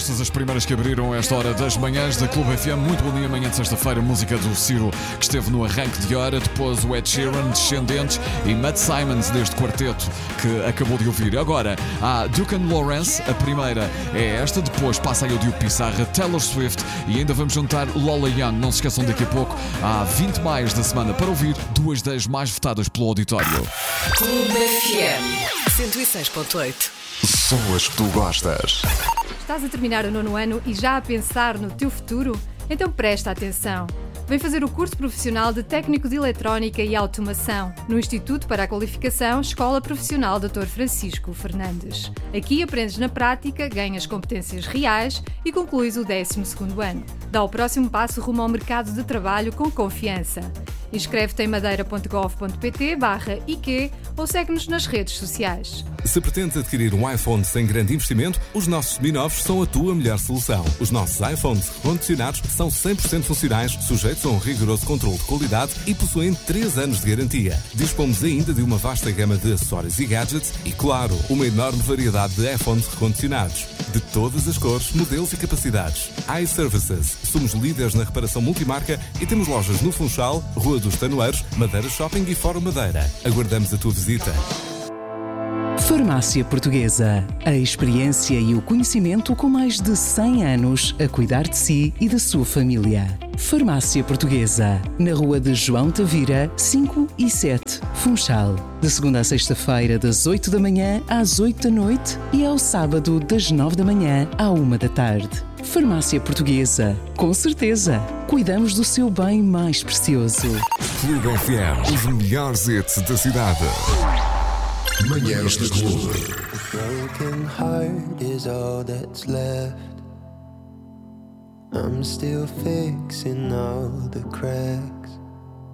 estas as primeiras que abriram esta hora das manhãs da Clube FM. Muito bom dia, manhã de sexta-feira. Música do Ciro, que esteve no arranque de hora. Depois o Ed Sheeran, Descendentes, e Matt Simons, deste quarteto que acabou de ouvir. Agora há Duke and Lawrence. A primeira é esta. Depois passa aí o Diogo Pissarra, Taylor Swift, e ainda vamos juntar Lola Young. Não se esqueçam, daqui a pouco há 20 mais da semana para ouvir, duas das mais votadas pelo auditório. Clube FM 106.8. Só as que tu gostas. Estás a terminar o 9º ano e já a pensar no teu futuro? Então presta atenção. Vem fazer o curso profissional de Técnico de Eletrónica e Automação no Instituto para a Qualificação Escola Profissional Dr. Francisco Fernandes. Aqui aprendes na prática, ganhas competências reais e concluis o 12º ano. Dá o próximo passo rumo ao mercado de trabalho com confiança. Inscreve-te em madeira.gov.pt/IQ ou segue-nos nas redes sociais. Se pretendes adquirir um iPhone sem grande investimento, os nossos semi-novos são a tua melhor solução. Os nossos iPhones recondicionados são 100% funcionais, sujeitos a um rigoroso controle de qualidade e possuem 3 anos de garantia. Dispomos ainda de uma vasta gama de acessórios e gadgets e, claro, uma enorme variedade de iPhones recondicionados, de todas as cores, modelos e capacidades. iServices. Somos líderes na reparação multimarca e temos lojas no Funchal, Rua dos Tanoeiros, Madeira Shopping e Fórum Madeira. Aguardamos a tua visita. Farmácia Portuguesa. A experiência e o conhecimento com mais de 100 anos a cuidar de si e da sua família. Farmácia Portuguesa. Na Rua de João Tavira, 5 e 7, Funchal. De segunda a sexta-feira, das 8 da manhã às 8 da noite e ao sábado, das 9 da manhã à 1 da tarde. Farmácia Portuguesa. Com certeza, cuidamos do seu bem mais precioso. Clube FM, os melhores hits da cidade. Manhãs da Clube. Broken heart is all that's left. I'm still fixing all the cracks.